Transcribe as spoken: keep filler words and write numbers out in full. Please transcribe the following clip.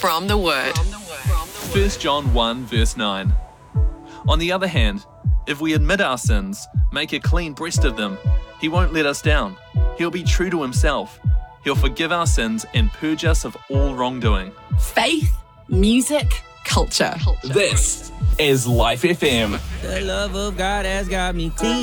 from the Word. First John one verse nine. On the other hand, if we admit our sins, make a clean breast of them, he won't let us down. He'll be true to himself. He'll forgive our sins and purge us of all wrongdoing. Faith, music, culture. This is Life F M. The love of God has got me clean.